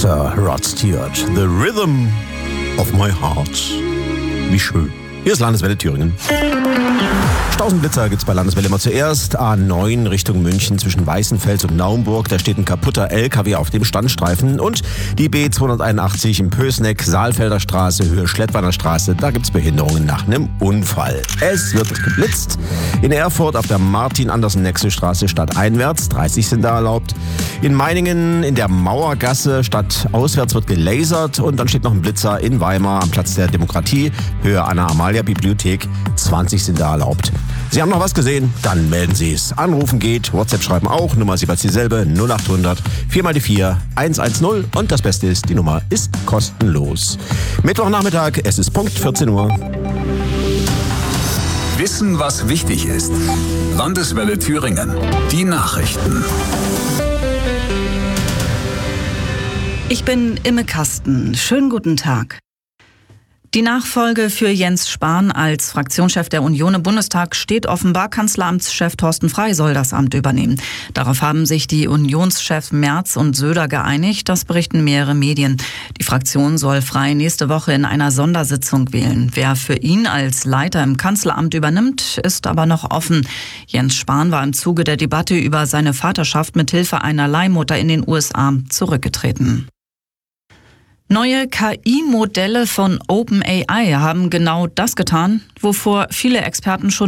Sir Rod Stewart. The Rhythm of My Heart. Wie schön. Hier ist Landeswelle Thüringen. Stausenblitzer gibt's bei Landeswelle immer zuerst. A9 Richtung München zwischen Weißenfels und Naumburg. Da steht ein kaputter LKW auf dem Standstreifen. Und die B281 im Pößneck, Saalfelder Straße, Höhe Schlettweiner Straße. Da gibt's Behinderungen nach einem Unfall. Es wird geblitzt. In Erfurt auf der Martin-Andersen-Nexel-Straße stadteinwärts. 30 sind da erlaubt. In Meiningen in der Mauergasse stadtauswärts wird gelasert. Und dann steht noch ein Blitzer in Weimar am Platz der Demokratie. Höhe Anna-Amalia-Bibliothek. 20 sind da erlaubt. Sie haben noch was gesehen? Dann melden Sie es. Anrufen geht, WhatsApp schreiben auch. Nummer ist jeweils dieselbe, 0800 4 mal die 4 110. Und das Beste ist, die Nummer ist kostenlos. Mittwochnachmittag, es ist Punkt 14 Uhr. Wissen, was wichtig ist. Landeswelle Thüringen. Die Nachrichten. Ich bin Imme Kasten. Schönen guten Tag. Die Nachfolge für Jens Spahn als Fraktionschef der Union im Bundestag steht offenbar. Kanzleramtschef Thorsten Frey soll das Amt übernehmen. Darauf haben sich die Unionschefs Merz und Söder geeinigt. Das berichten mehrere Medien. Die Fraktion soll Frey nächste Woche in einer Sondersitzung wählen. Wer für ihn als Leiter im Kanzleramt übernimmt, ist aber noch offen. Jens Spahn war im Zuge der Debatte über seine Vaterschaft mit Hilfe einer Leihmutter in den USA zurückgetreten. Neue KI-Modelle von OpenAI haben genau das getan, wovor viele Experten schon